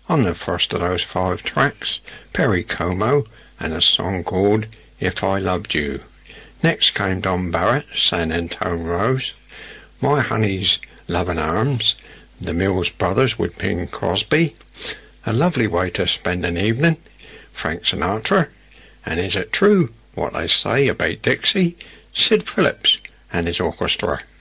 On the first of those 5 tracks, Perry Como and a song called If I Loved You. Next came Don Barrett, San Antone Rose, My Honey's Loving Arms, the Mills Brothers with Bing Crosby, A Lovely Way to Spend an Evening, Frank Sinatra, and Is It True What They Say About Dixie, Sid Phillips and his orchestra.